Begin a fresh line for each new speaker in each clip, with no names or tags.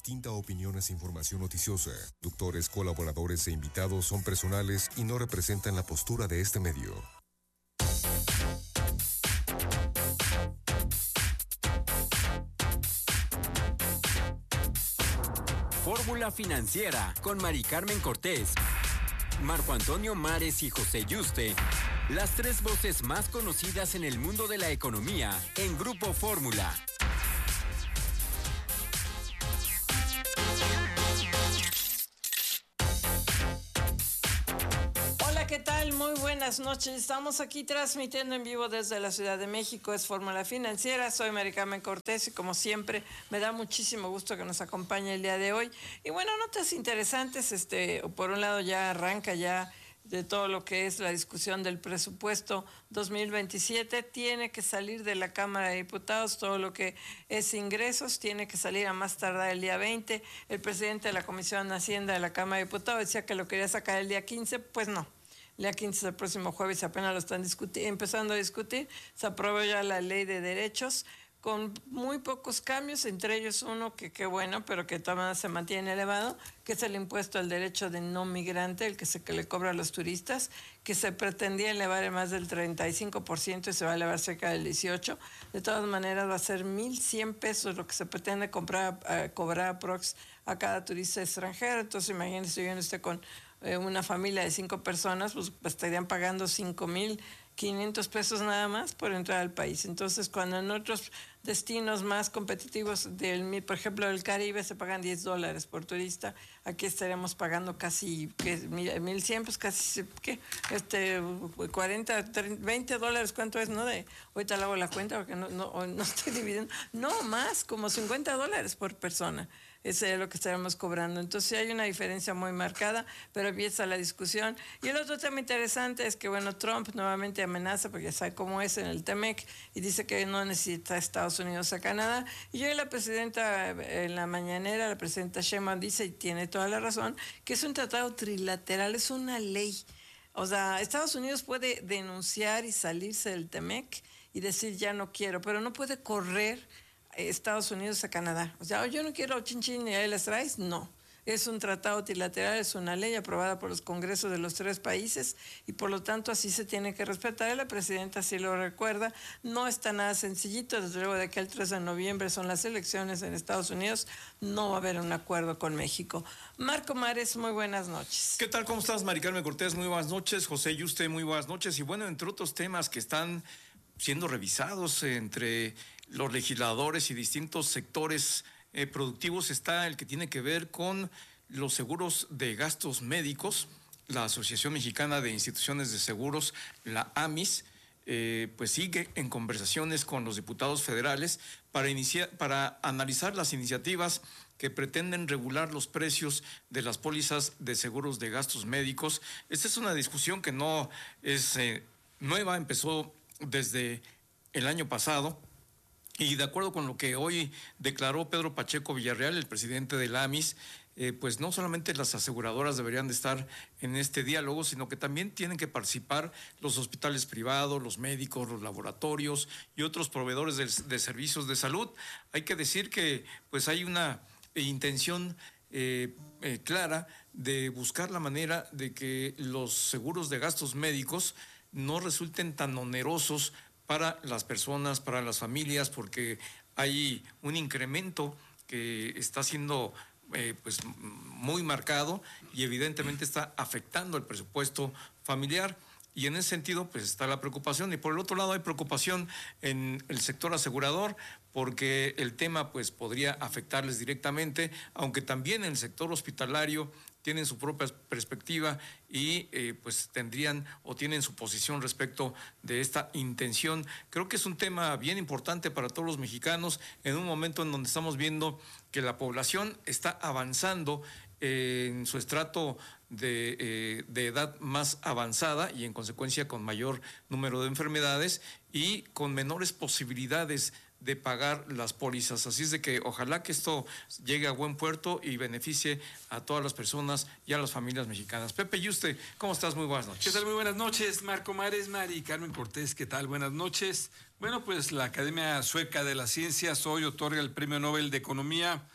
distinta opiniones e información noticiosa. Doctores, colaboradores e invitados son personales y no representan la postura de este medio.
Fórmula Financiera con Mari Carmen Cortés, Marco Antonio Mares y José Yuste. Las tres voces más conocidas en el mundo de la economía en Grupo Fórmula.
Hola, ¿qué tal? Muy buenas noches. Estamos aquí transmitiendo en vivo desde la Ciudad de México. Es Fórmula Financiera. Soy Mari Carmen Cortés y como siempre me da muchísimo gusto que nos acompañe el día de hoy. Y bueno, notas interesantes. Por un lado ya arranca ya de todo lo que es la discusión del presupuesto 2027, tiene que salir de la Cámara de Diputados, todo lo que es ingresos, tiene que salir a más tardar el día 20. El presidente de la Comisión de Hacienda de la Cámara de Diputados decía que lo quería sacar el día 15, pues no. El día 15 es el próximo jueves, apenas lo están empezando a discutir, se aprobó ya la ley de derechos, con muy pocos cambios, entre ellos uno que qué bueno, pero que todavía se mantiene elevado, que es el impuesto al derecho de no migrante, el que le cobra a los turistas, que se pretendía elevar en más del 35% y se va a elevar cerca del 18%. De todas maneras va a ser 1,100 pesos lo que se pretende cobrar aprox a cada turista extranjero. Entonces imagínense, yo no esté con una familia de 5 personas, pues estarían pagando 5,500 pesos nada más por entrar al país. Entonces, cuando en otros destinos más competitivos, por ejemplo, del Caribe, se pagan $10 por turista, aquí estaremos pagando casi 1,100, pues casi, 40, 30, $20, ¿cuánto es? Ahorita le hago la cuenta porque no estoy dividiendo. No, más, como $50 por persona. Ese es lo que estaremos cobrando. Entonces hay una diferencia muy marcada, pero empieza la discusión. Y el otro tema interesante es que, bueno, Trump nuevamente amenaza, porque ya sabe cómo es en el TEMEC, y dice que no necesita a Estados Unidos a Canadá. Y hoy la presidenta, en la mañanera, la presidenta Sheinbaum dice, y tiene toda la razón, que es un tratado trilateral, es una ley. O sea, Estados Unidos puede denunciar y salirse del TEMEC y decir ya no quiero, pero no puede correr Estados Unidos a Canadá. O sea, yo no quiero chin y ahí las traes, no. Es un tratado trilateral, es una ley aprobada por los congresos de los 3 países y por lo tanto así se tiene que respetar. La presidenta sí lo recuerda, no está nada sencillito, desde luego de aquí al 3 de noviembre son las elecciones en Estados Unidos, no va a haber un acuerdo con México. Marco Mares, muy buenas noches.
¿Qué tal? ¿Cómo estás, Mari Carmen Cortés? Muy buenas noches. José Yuste, muy buenas noches. Y bueno, entre otros temas que están siendo revisados entre los legisladores y distintos sectores productivos está el que tiene que ver con los seguros de gastos médicos. La Asociación Mexicana de Instituciones de Seguros, la AMIS, pues sigue en conversaciones con los diputados federales para analizar las iniciativas que pretenden regular los precios de las pólizas de seguros de gastos médicos. Esta es una discusión que no es nueva, empezó desde el año pasado. Y de acuerdo con lo que hoy declaró Pedro Pacheco Villarreal, el presidente de la AMIS, pues no solamente las aseguradoras deberían de estar en este diálogo, sino que también tienen que participar los hospitales privados, los médicos, los laboratorios y otros proveedores de servicios de salud. Hay que decir que pues hay una intención clara de buscar la manera de que los seguros de gastos médicos no resulten tan onerosos para las personas, para las familias, porque hay un incremento que está siendo pues muy marcado y evidentemente está afectando el presupuesto familiar. Y en ese sentido, pues está la preocupación. Y por el otro lado hay preocupación en el sector asegurador, porque el tema pues podría afectarles directamente, aunque también en el sector hospitalario tienen su propia perspectiva y pues tendrían o tienen su posición respecto de esta intención. Creo que es un tema bien importante para todos los mexicanos en un momento en donde estamos viendo que la población está avanzando en su estrato de edad más avanzada y en consecuencia con mayor número de enfermedades y con menores posibilidades de pagar las pólizas. Así es de que ojalá que esto llegue a buen puerto y beneficie a todas las personas y a las familias mexicanas. Pepe Yuste, ¿cómo estás? Muy buenas noches.
¿Qué tal? Muy buenas noches, Marco Mares, Mari Carmen Cortés, ¿qué tal? Buenas noches. Bueno, pues la Academia Sueca de las Ciencias hoy otorga el Premio Nobel de Economía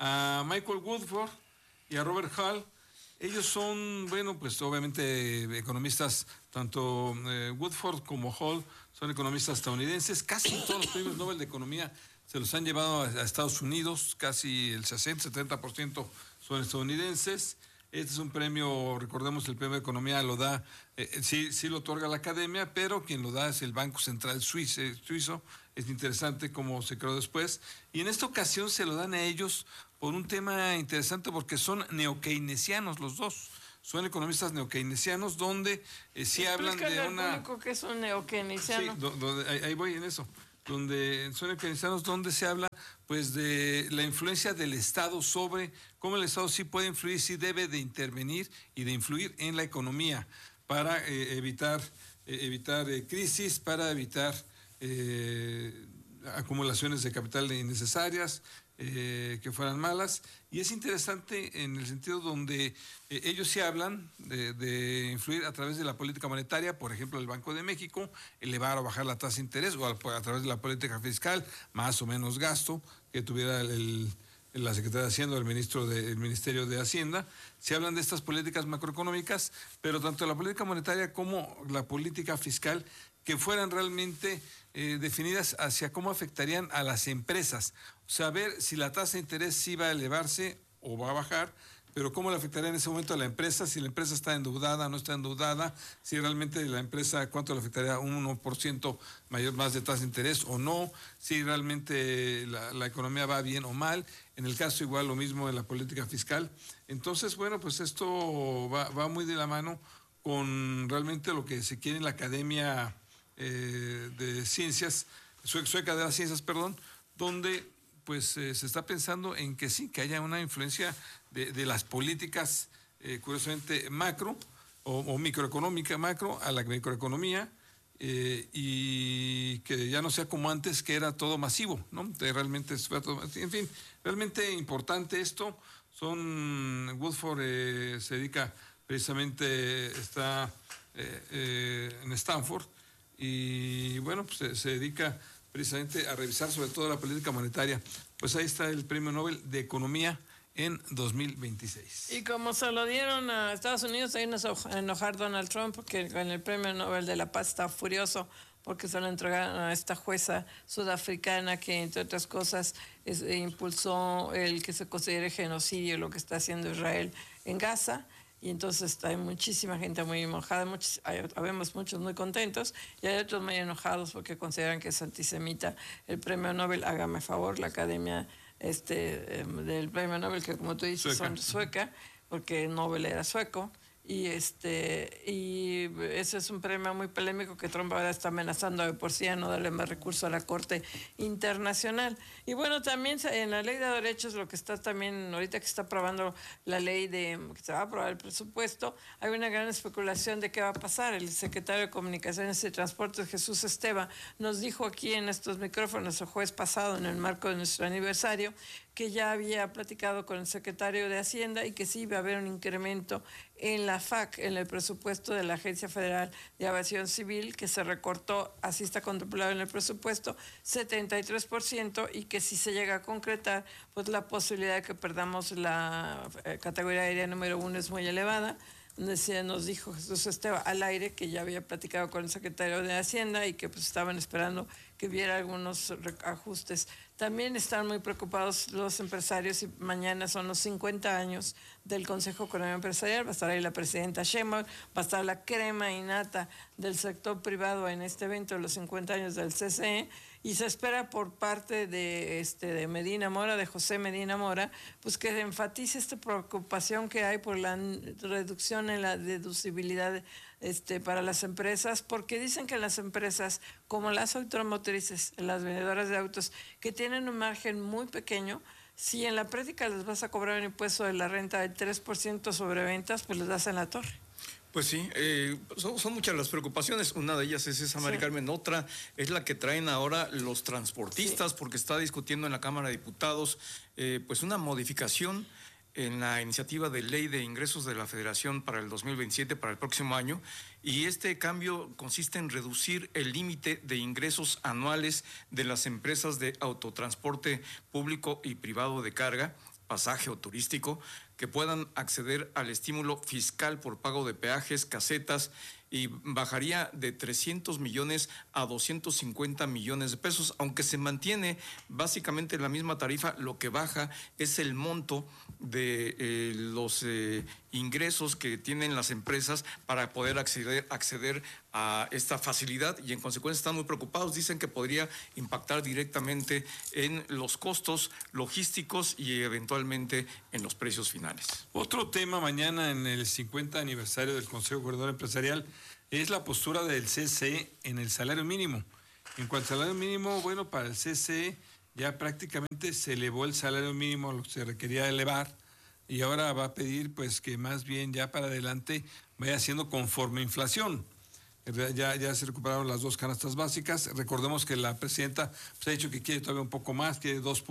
a Michael Woodford y a Robert Hall. Ellos son, bueno, pues obviamente economistas, tanto Woodford como Hall son economistas estadounidenses. Casi todos los premios Nobel de Economía se los han llevado a Estados Unidos, casi el 60-70% son estadounidenses. Este es un premio, recordemos, el premio de Economía lo da, sí lo otorga la Academia, pero quien lo da es el Banco Central Suizo. Es interesante cómo se creó después. Y en esta ocasión se lo dan a ellos por un tema interesante porque son neokeynesianos los dos. Son economistas neokeynesianos donde sí hablan de una...
Explícale al público que es un neokeynesiano.
Sí, ahí voy en eso. Donde son neokeynesianos, donde se habla pues de la influencia del Estado sobre cómo el Estado sí puede influir, sí debe de intervenir y de influir en la economía para evitar crisis, para evitar acumulaciones de capital innecesarias que fueran malas. Y es interesante en el sentido donde ellos sí hablan de influir a través de la política monetaria, por ejemplo, el Banco de México, elevar o bajar la tasa de interés, o a través de la política fiscal, más o menos gasto que tuviera la Secretaría de Hacienda o el Ministerio de Hacienda. Se hablan de estas políticas macroeconómicas, pero tanto la política monetaria como la política fiscal que fueran realmente definidas hacia cómo afectarían a las empresas. O sea, ver si la tasa de interés sí va a elevarse o va a bajar, pero cómo le afectaría en ese momento a la empresa, si la empresa está endeudada, no está endeudada, si realmente la empresa, cuánto le afectaría un 1% más de tasa de interés o no, si realmente la economía va bien o mal. En el caso igual lo mismo en la política fiscal. Entonces, bueno, pues esto va muy de la mano con realmente lo que se quiere en la Academia de Ciencias, Sueca de las Ciencias, perdón, donde pues se está pensando en que sí, que haya una influencia de las políticas, curiosamente macro o microeconómica macro a la microeconomía, y que ya no sea como antes, que era todo masivo, ¿no? Realmente fue todo, en fin, realmente importante esto. Woodford se dedica precisamente, está en Stanford, y bueno, pues se dedica precisamente a revisar sobre todo la política monetaria. Pues ahí está el Premio Nobel de Economía en 2026.
Y como se lo dieron a Estados Unidos, ahí nos enojar Donald Trump, porque con el Premio Nobel de la Paz está furioso porque se lo entregaron a esta jueza sudafricana que, entre otras cosas, impulsó el que se considere genocidio lo que está haciendo Israel en Gaza. Y entonces hay muchísima gente muy enojada, habemos muchos muy contentos y hay otros muy enojados porque consideran que es antisemita el Premio Nobel. Hágame favor, la Academia del Premio Nobel, que como tú dices son sueca, porque Nobel era sueco. Y ese es un premio muy polémico que Trump ahora está amenazando de por sí a no darle más recursos a la Corte Internacional. Y bueno, también en la Ley de Derechos, lo que está también, ahorita que está aprobando la ley que se va a aprobar el presupuesto, hay una gran especulación de qué va a pasar. El secretario de Comunicaciones y Transportes, Jesús Esteva, nos dijo aquí en estos micrófonos el jueves pasado, en el marco de nuestro aniversario, que ya había platicado con el secretario de Hacienda y que sí iba a haber un incremento en la FAC, en el presupuesto de la Agencia Federal de Aviación Civil, que se recortó, así está contemplado en el presupuesto, 73%, y que si se llega a concretar, pues la posibilidad de que perdamos la categoría aérea número 1 es muy elevada. Nos dijo Jesús Esteva al aire que ya había platicado con el secretario de Hacienda y que pues estaban esperando que hubiera algunos ajustes. También están muy preocupados los empresarios y mañana son los 50 años del Consejo Económico Empresarial. Va a estar ahí la presidenta Sheinbaum, va a estar la crema innata del sector privado en este evento de los 50 años del CCE. Y se espera por parte de Medina Mora, de José Medina Mora, pues que enfatice esta preocupación que hay por la reducción en la deducibilidad para las empresas, porque dicen que las empresas, como las automotrices, las vendedoras de autos, que tienen un margen muy pequeño, si en la práctica les vas a cobrar un impuesto de la renta del 3% sobre ventas, pues les das en la torre.
Pues sí, son muchas las preocupaciones. Una de ellas es esa, Mari Carmen. Otra es la que traen ahora los transportistas, porque está discutiendo en la Cámara de Diputados pues una modificación en la iniciativa de ley de ingresos de la Federación para el 2027, para el próximo año, y este cambio consiste en reducir el límite de ingresos anuales de las empresas de autotransporte público y privado de carga pasaje o turístico, que puedan acceder al estímulo fiscal por pago de peajes, casetas, y bajaría de 300 millones a 250 millones de pesos, aunque se mantiene básicamente la misma tarifa. Lo que baja es el monto de los ingresos que tienen las empresas para poder acceder a esta facilidad, y en consecuencia están muy preocupados. Dicen que podría impactar directamente en los costos logísticos y eventualmente en los precios finales.
Otro tema mañana en el 50 aniversario del Consejo Coordinador Empresarial es la postura del CCE en el salario mínimo. En cuanto al salario mínimo, bueno, para el CCE ya prácticamente se elevó el salario mínimo a lo que se requería elevar, y ahora va a pedir pues que más bien ya para adelante vaya siendo conforme inflación. Ya se recuperaron las 2 canastas básicas. Recordemos que la presidenta pues, ha dicho que quiere todavía un poco más, quiere 2